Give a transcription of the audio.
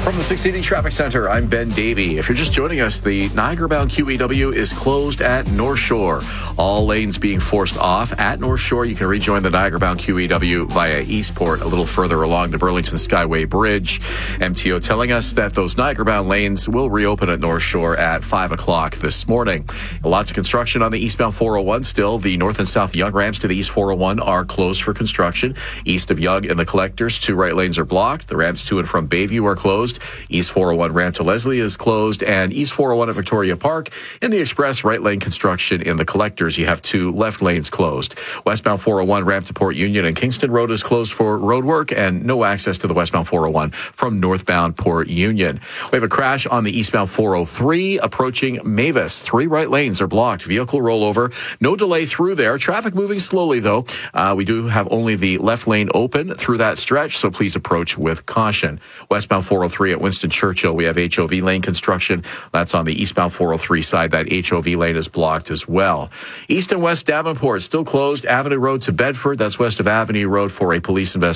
From the Succeeding Traffic Center, I'm Ben Davey. If you're just joining us, the Niagara-bound QEW is closed at North Shore. All lanes being forced off at North Shore. You can rejoin the Niagara-bound QEW via Eastport a little further along the Burlington Skyway Bridge. MTO telling us that those Niagara-bound lanes will reopen at North Shore at 5 o'clock this morning. Lots of construction on the eastbound 401 still. The north and south Yonge ramps to the east 401 are closed for construction. East of Yonge and the collectors, 2 right lanes are blocked. The ramps to and from Bayview are closed. East 401 ramp to Leslie is closed, and East 401 at Victoria Park. In the express right lane construction in the collectors, you have 2 left lanes closed. Westbound 401 ramp to Port Union and Kingston Road is closed for road work, and no access to the westbound 401 from northbound Port Union. We have a crash on the eastbound 403 approaching Mavis. 3 right lanes are blocked. Vehicle rollover. No delay through there. Traffic moving slowly, though. We do have only the left lane open through that stretch, so please approach with caution. Westbound 403 at Winston Churchill, we have HOV lane construction. That's on the eastbound 403 side. That HOV lane is blocked as well. East and West Davenport still closed. Avenue Road to Bedford. That's west of Avenue Road for a police investigation.